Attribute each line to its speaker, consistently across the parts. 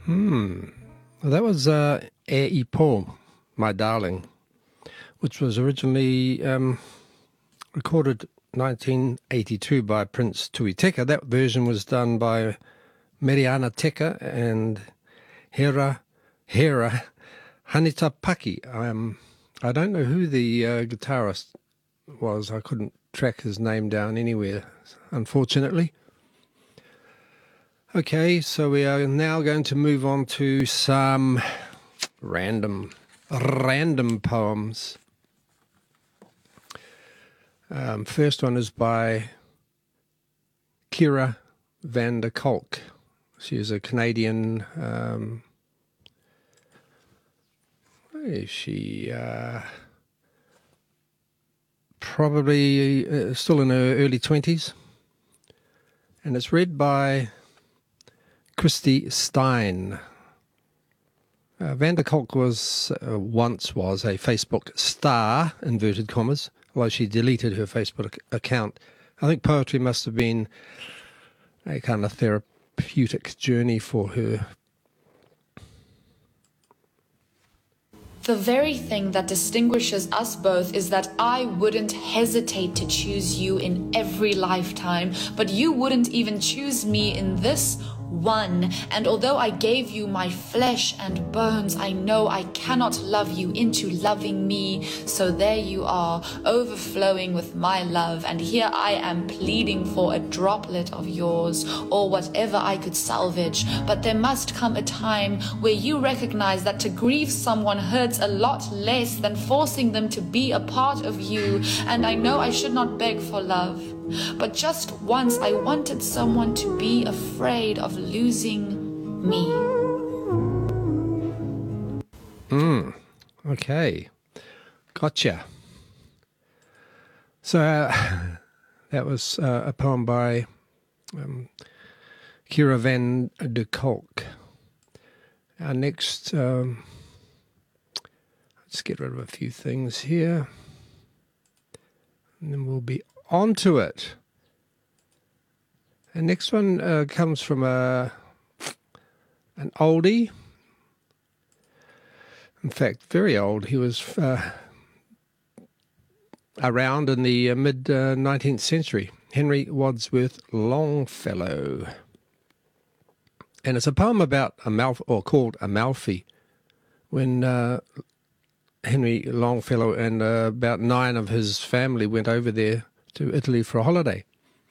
Speaker 1: Well, that was E Paul, My Darling, which was originally recorded 1982 by Prince Tui Teka. That version was done by Mariana Teka and Hera Hanita Paki. I don't know who the guitarist was. I couldn't track his name down anywhere, unfortunately. Okay, so we are now going to move on to some random poems. First one is by Kira van der Kolk. She is a Canadian. She probably still in her early 20s, and it's read by Christy Stein. Van der Kolk once was a Facebook star, inverted commas, although she deleted her Facebook account. I think poetry must have been a kind of therapeutic journey for her.
Speaker 2: The very thing that distinguishes us both is that I wouldn't hesitate to choose you in every lifetime, but you wouldn't even choose me in this one. And although I gave you my flesh and bones, I know I cannot love you into loving me. So there you are, overflowing with my love, and here I am pleading for a droplet of yours, or whatever I could salvage. But there must come a time where you recognize that to grieve someone hurts a lot less than forcing them to be a part of you. And I know I should not beg for love, but just once I wanted someone to be afraid of losing me.
Speaker 1: Okay, gotcha. So that was a poem by Kira van der Kolk. Our next, let's get rid of a few things here, and then we'll be on to it. The next one comes from an oldie. In fact, very old. He was around in the mid-19th century. Henry Wadsworth Longfellow. And it's a poem about called Amalfi, when Henry Longfellow and about 9 of his family went over there to Italy for a holiday.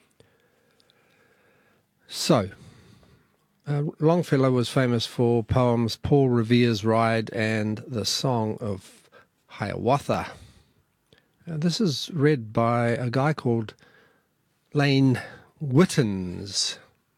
Speaker 1: So, Longfellow was famous for poems Paul Revere's Ride and the Song of Hiawatha. This is read by a guy called Lane Wittens.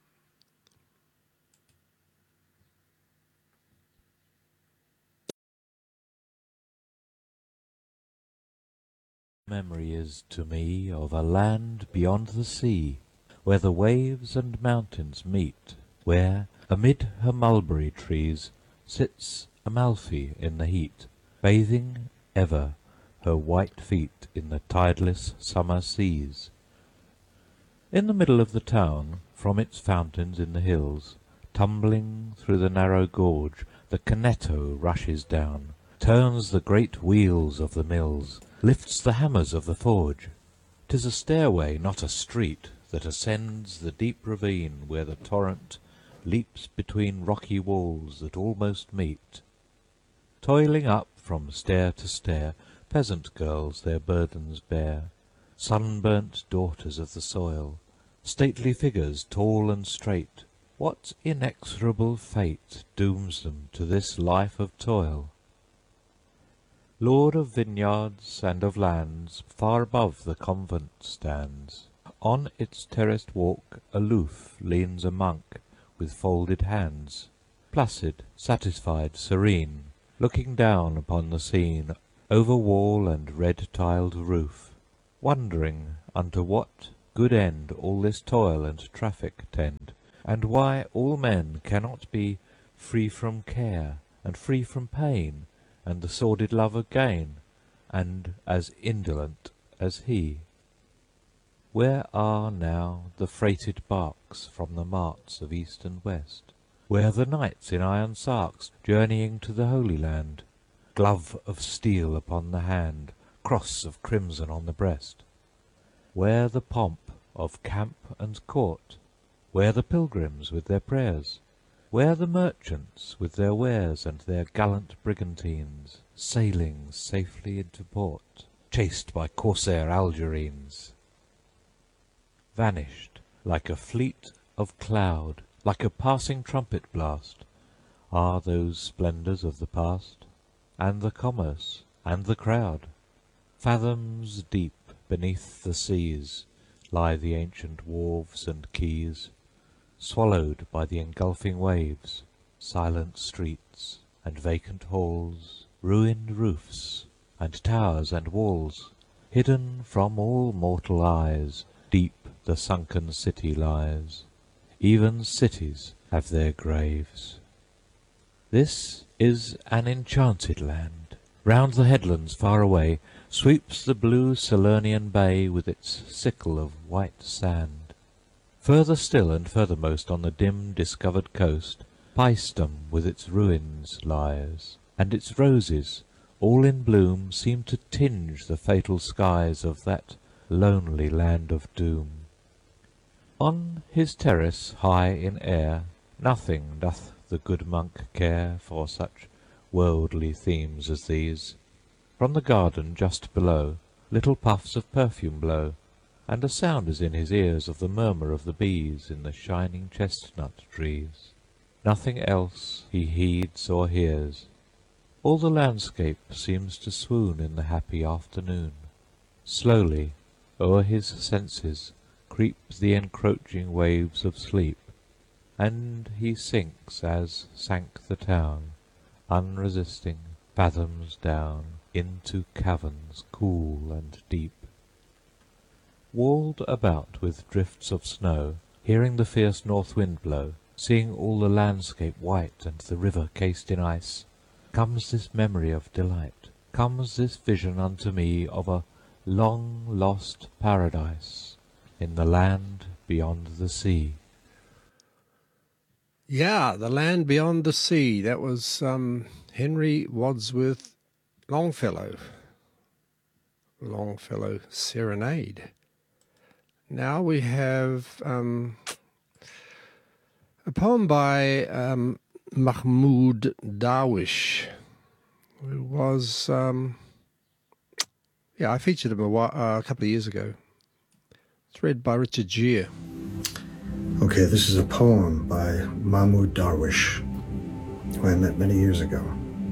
Speaker 3: Memory is to me of a land beyond the sea, where the waves and mountains meet, where, amid her mulberry trees, sits Amalfi in the heat, bathing ever her white feet in the tideless summer seas. In the middle of the town, from its fountains in the hills, tumbling through the narrow gorge, the Canneto rushes down, turns the great wheels of the mills, lifts the hammers of the forge. 'Tis a stairway, not a street, that ascends the deep ravine where the torrent leaps between rocky walls that almost meet. Toiling up from stair to stair, peasant girls their burdens bear, sunburnt daughters of the soil, stately figures tall and straight. What inexorable fate dooms them to this life of toil? Lord of vineyards and of lands, far above the convent stands. On its terraced walk aloof leans a monk with folded hands, placid, satisfied, serene, looking down upon the scene over wall and red-tiled roof, wondering unto what good end all this toil and traffic tend, and why all men cannot be free from care and free from pain and the sordid love of gain, and as indolent as he. Where are now the freighted barks from the marts of east and west? where the knights in iron sarks, journeying to the Holy Land, glove of steel upon the hand, cross of crimson on the breast, where the pomp of camp and court, where the pilgrims with their prayers, where the merchants with their wares and their gallant brigantines, sailing safely into port, chased by corsair Algerines. Vanished like a fleet of cloud, like a passing trumpet blast, are those splendours of the past, and the commerce, and the crowd. Fathoms deep beneath the seas lie the ancient wharves and quays, swallowed by the engulfing waves, silent streets and vacant halls, ruined roofs and towers and walls. Hidden from all mortal eyes, deep the sunken city lies. Even cities have their graves. This is an enchanted land. Round the headlands far away sweeps the blue Salernian bay with its sickle of white sand. Further still and furthermost on the dim discovered coast, Paestum with its ruins lies, and its roses, all in bloom, seem to tinge the fatal skies of that lonely land of doom. On his terrace high in air, nothing doth the good monk care for such worldly themes as these. From the garden just below, little puffs of perfume blow, and a sound is in his ears of the murmur of the bees in the shining chestnut trees. Nothing else he heeds or hears. All the landscape seems to swoon in the happy afternoon. Slowly o'er his senses creep the encroaching waves of sleep, and he sinks as sank the town, unresisting, fathoms down, into caverns cool and deep. Walled about with drifts of snow, hearing the fierce north wind blow, seeing all the landscape white and the river cased in ice, comes this memory of delight, comes this vision unto me of a long lost paradise in the land beyond the sea.
Speaker 1: Yeah, The Land Beyond the Sea. That was Henry Wadsworth Longfellow. Longfellow Serenade. Now we have a poem by Mahmoud Darwish, who was, I featured him a couple of years ago. It's read by Richard Gere.
Speaker 4: Okay, this is a poem by Mahmoud Darwish, who I met many years ago.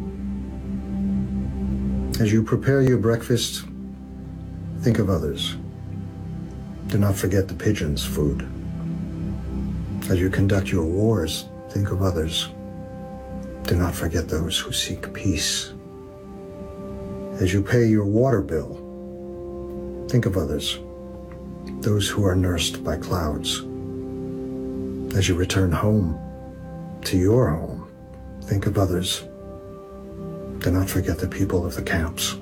Speaker 4: As you prepare your breakfast, think of others. Do not forget the pigeons' food. As you conduct your wars, think of others. Do not forget those who seek peace. As you pay your water bill, think of others, those who are nursed by clouds. As you return home, to your home, think of others. Do not forget the people of the camps.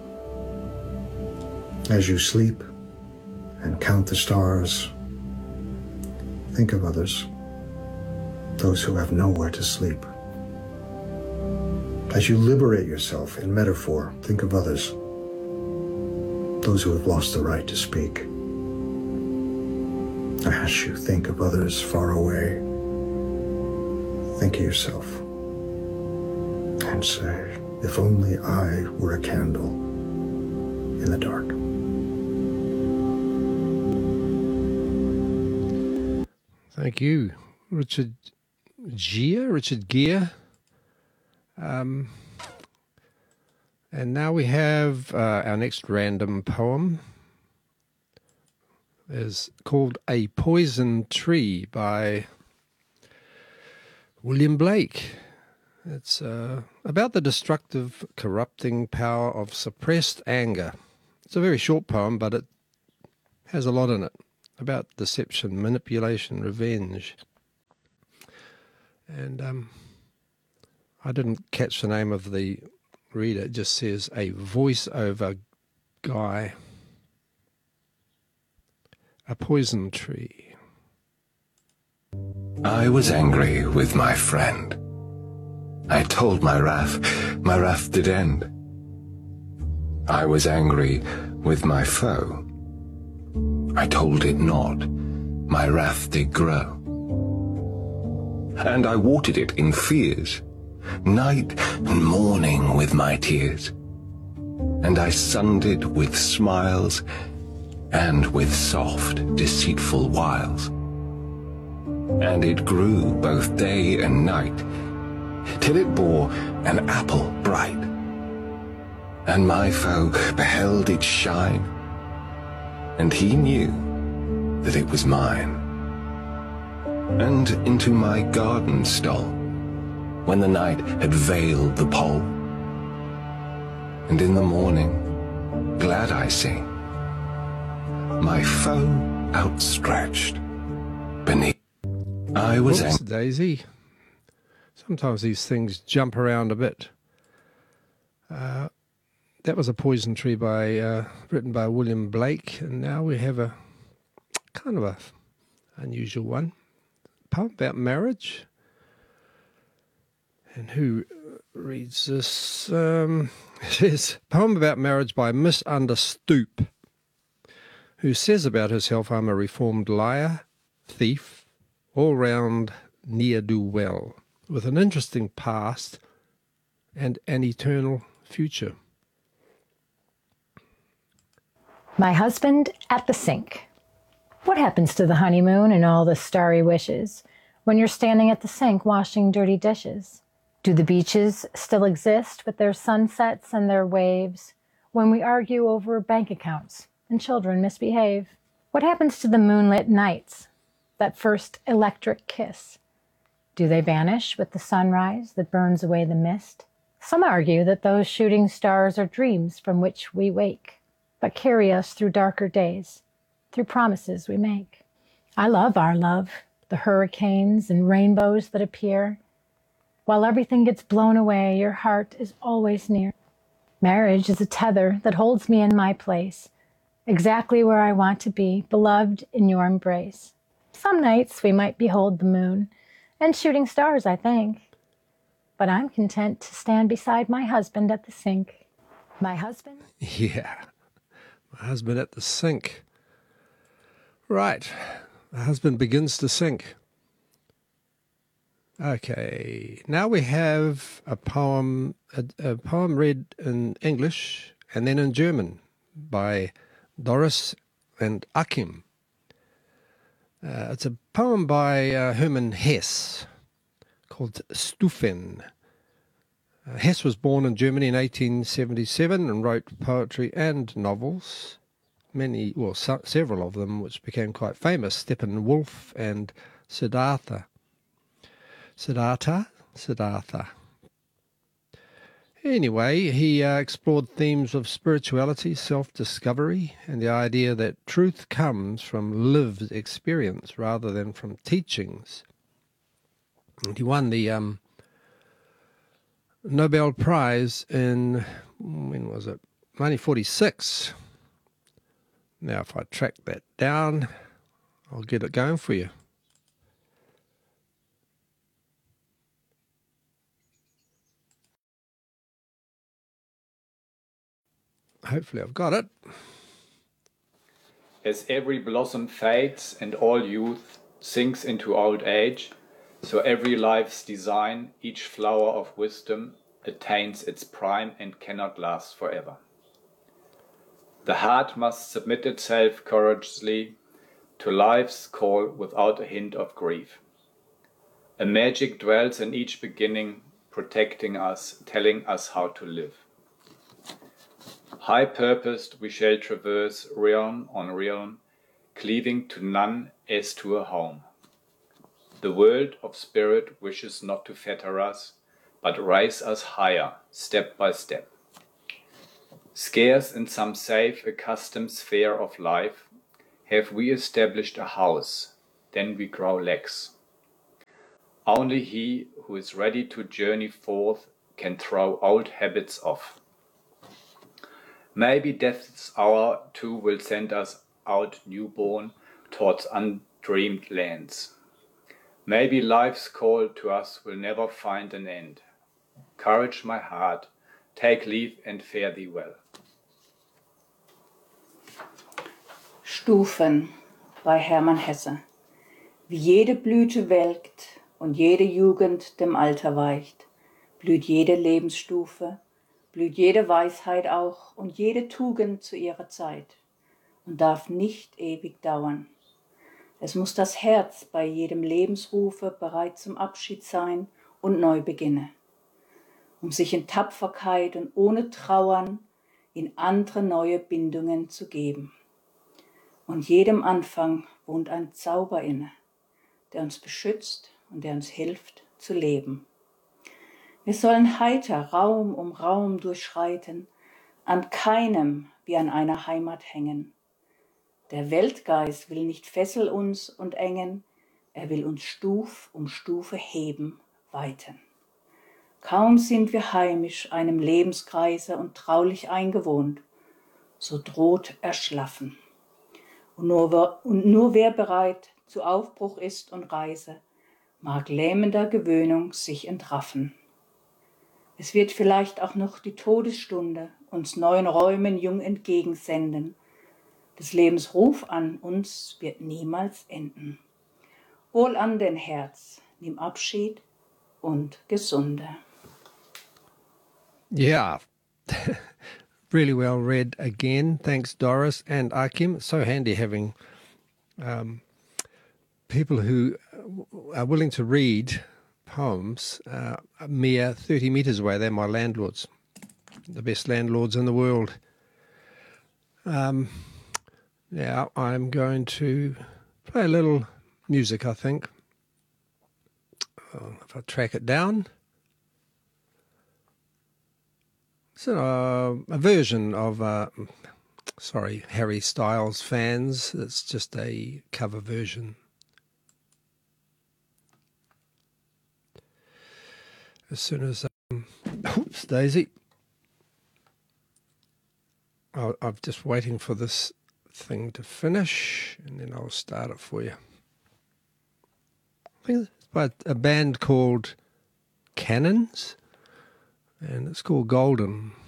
Speaker 4: As you sleep and count the stars, think of others, those who have nowhere to sleep. As you liberate yourself in metaphor, think of others, those who have lost the right to speak. As you think of others far away, think of yourself and say, if only I were a candle in the dark.
Speaker 1: Thank you, Richard Gere. And now we have our next random poem. Is called A Poison Tree by William Blake. It's about the destructive, corrupting power of suppressed anger. It's a very short poem, but it has a lot in it about deception, manipulation, revenge. And I didn't catch the name of the reader. It just says a voiceover guy. A Poison Tree.
Speaker 5: I was angry with my friend. I told my wrath did end. I was angry with my foe. I told it not, my wrath did grow. And I watered it in fears, night and morning with my tears. And I sunned it with smiles and with soft, deceitful wiles. And it grew both day and night, till it bore an apple bright. And my foe beheld it shine, and he knew that it was mine. And into my garden stole, when the night had veiled the pole. And in the morning, glad I see, my foe outstretched beneath. I was
Speaker 1: Whoops, Daisy. Sometimes these things jump around a bit. That was A Poison Tree written by William Blake, and now we have a kind of a unusual one. Poem about marriage. And who reads this? It says, Poem about marriage by Miss Understoop, who says about herself, I'm a reformed liar, thief, all-round ne'er-do-well, with an interesting past and an eternal future.
Speaker 6: My husband at the sink. What happens to the honeymoon and all the starry wishes when you're standing at the sink washing dirty dishes? Do the beaches still exist with their sunsets and their waves when we argue over bank accounts and children misbehave? What happens to the moonlit nights, that first electric kiss? Do they vanish with the sunrise that burns away the mist? Some argue that those shooting stars are dreams from which we wake, but carry us through darker days, through promises we make. I love our love, the hurricanes and rainbows that appear. While everything gets blown away, your heart is always near. Marriage is a tether that holds me in my place, exactly where I want to be, beloved in your embrace. Some nights we might behold the moon and shooting stars, I think. But I'm content to stand beside my husband at the sink. My husband?
Speaker 1: Yeah, my husband at the sink. Right, the husband begins to sink. Okay, now we have a poem read in English and then in German by Doris and Achim. It's a poem by Hermann Hesse called Stufen. Hesse was born in Germany in 1877 and wrote poetry and novels. Several of them which became quite famous, Steppenwolf and Siddhartha. Anyway, he explored themes of spirituality, self-discovery, and the idea that truth comes from lived experience rather than from teachings. And he won the Nobel Prize in, when was it? 1946. Now, if I track that down, I'll get it going for you. Hopefully I've got it.
Speaker 7: As every blossom fades and all youth sinks into old age, so every life's design, each flower of wisdom, attains its prime and cannot last forever. The heart must submit itself courageously to life's call without a hint of grief. A magic dwells in each beginning, protecting us, telling us how to live. High-purposed we shall traverse realm on realm, cleaving to none as to a home. The world of spirit wishes not to fetter us, but rise us higher, step by step. Scarce in some safe, accustomed sphere of life, have we established a house, then we grow lax. Only he who is ready to journey forth can throw old habits off. Maybe death's hour too will send us out newborn towards undreamed lands. Maybe life's call to us will never find an end. Courage, my heart, take leave and fare thee well.
Speaker 8: Stufen bei Hermann Hesse. Wie jede Blüte welkt und jede Jugend dem Alter weicht, blüht jede Lebensstufe, blüht jede Weisheit auch und jede Tugend zu ihrer Zeit und darf nicht ewig dauern. Es muss das Herz bei jedem Lebensrufe bereit zum Abschied sein und neu beginne, um sich in Tapferkeit und ohne Trauern in andere neue Bindungen zu geben. Und jedem Anfang wohnt ein Zauber inne, der uns beschützt und der uns hilft zu leben. Wir sollen heiter Raum um Raum durchschreiten, an keinem wie an einer Heimat hängen. Der Weltgeist will nicht fessel uns und engen, er will uns Stuf um Stufe heben, weiten. Kaum sind wir heimisch einem Lebenskreise und traulich eingewohnt, so droht Erschlaffen. Und nur wer bereit zu Aufbruch ist und Reise, mag lähmender Gewöhnung sich entraffen. Es wird vielleicht auch noch die Todesstunde uns neuen Räumen jung entgegensenden. Des Lebens Ruf an uns wird niemals enden. Wohl an den Herz, nimm Abschied und Gesunde.
Speaker 1: Yeah, really well read again. Thanks, Doris and Akim. It's so handy having people who are willing to read poems a mere 30 metres away. They're my landlords, the best landlords in the world. Now I'm going to play a little music, I think. If I track it down. So a version of, Harry Styles fans. It's just a cover version. As soon as, oops, Daisy. I'm just waiting for this thing to finish, and then I'll start it for you. I think it's by a band called Cannons, and it's called Golden.